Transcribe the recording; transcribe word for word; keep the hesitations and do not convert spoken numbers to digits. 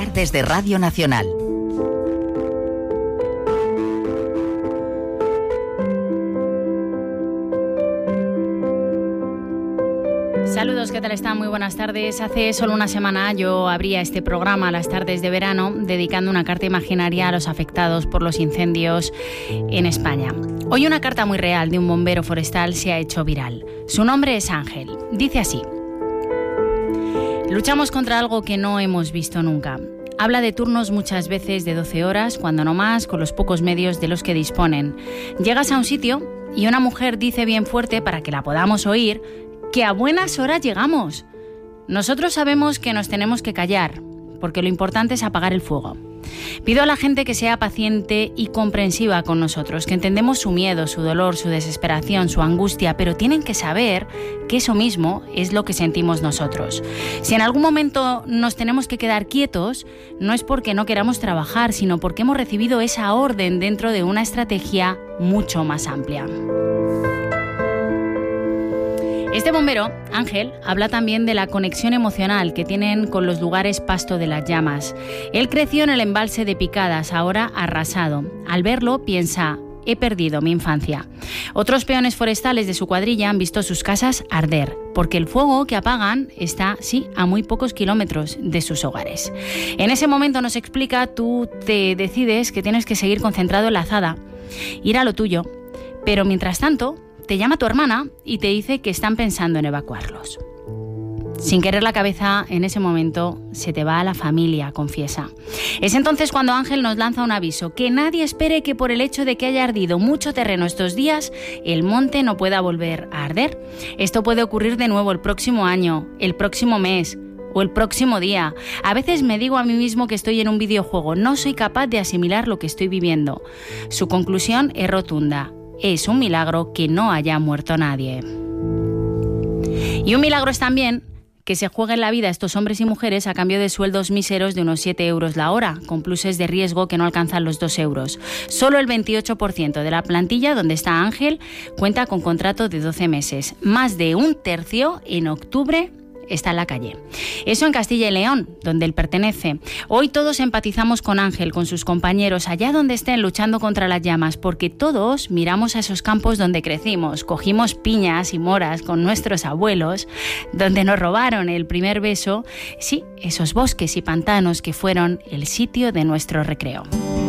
Tardes de Radio Nacional. Saludos, ¿qué tal están? Muy buenas tardes. Hace solo una semana yo abría este programa, Las Tardes de Verano, dedicando una carta imaginaria a los afectados por los incendios en España. Hoy una carta muy real de un bombero forestal se ha hecho viral. Su nombre es Ángel. Dice así: luchamos contra algo que no hemos visto nunca. Habla de turnos muchas veces de doce horas, cuando no más, con los pocos medios de los que disponen. Llegas a un sitio y una mujer dice bien fuerte, para que la podamos oír, que a buenas horas llegamos. Nosotros sabemos que nos tenemos que callar, porque lo importante es apagar el fuego. Pido a la gente que sea paciente y comprensiva con nosotros, que entendemos su miedo, su dolor, su desesperación, su angustia, pero tienen que saber que eso mismo es lo que sentimos nosotros. Si en algún momento nos tenemos que quedar quietos, no es porque no queramos trabajar, sino porque hemos recibido esa orden dentro de una estrategia mucho más amplia. Este bombero, Ángel, habla también de la conexión emocional que tienen con los lugares pasto de las llamas. Él creció en el embalse de Picadas, ahora arrasado. Al verlo piensa: he perdido mi infancia. Otros peones forestales de su cuadrilla han visto sus casas arder, porque el fuego que apagan está, sí, a muy pocos kilómetros de sus hogares. En ese momento, nos explica, tú te decides que tienes que seguir concentrado en la azada, ir a lo tuyo, pero mientras tanto te llama tu hermana y te dice que están pensando en evacuarlos. Sin querer, la cabeza en ese momento se te va a la familia, confiesa. Es entonces cuando Ángel nos lanza un aviso: que nadie espere que por el hecho de que haya ardido mucho terreno estos días, el monte no pueda volver a arder. Esto puede ocurrir de nuevo el próximo año, el próximo mes o el próximo día. A veces me digo a mí mismo que estoy en un videojuego, no soy capaz de asimilar lo que estoy viviendo. Su conclusión es rotunda: es un milagro que no haya muerto nadie. Y un milagro es también que se jueguen la vida estos hombres y mujeres a cambio de sueldos míseros de unos siete euros la hora, con pluses de riesgo que no alcanzan los dos euros. Solo el veintiocho por ciento de la plantilla donde está Ángel cuenta con contrato de doce meses. Más de un tercio en octubre está en la calle. Eso en Castilla y León, donde él pertenece. Hoy todos empatizamos con Ángel, con sus compañeros, allá donde estén luchando contra las llamas, porque todos miramos a esos campos donde crecimos, cogimos piñas y moras con nuestros abuelos, donde nos robaron el primer beso, sí, esos bosques y pantanos que fueron el sitio de nuestro recreo.